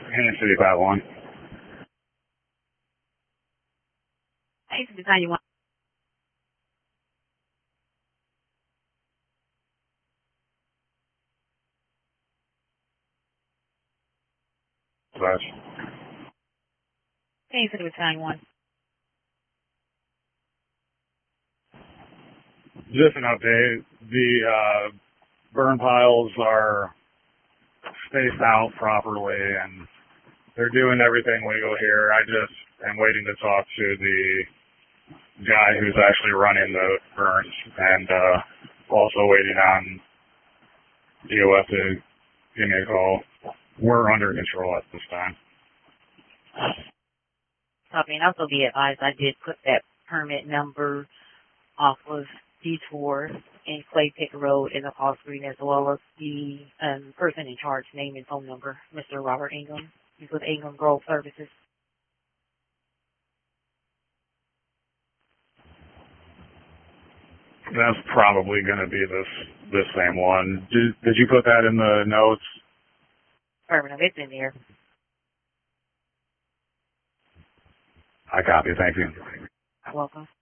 Kansas City 51. Hey, this is how you want. Slash. Hey, this is how you want. Just an update. The burn piles are spaced out properly, and they're doing everything legal here. I just am waiting to talk to the guy who's actually running the burns, and also waiting on DOF to give me a call. We're under control at this time. Copy, and also be advised I did put that permit number off of Detour in Clay Pick Road in the call screen, as well as the person in charge name and phone number, Mr. Robert Ingram. He's with Ingram Grove Services. That's probably going to be this same one. Did you put that in the notes? Permanent, it's in there. I copy. Thank you. You're welcome.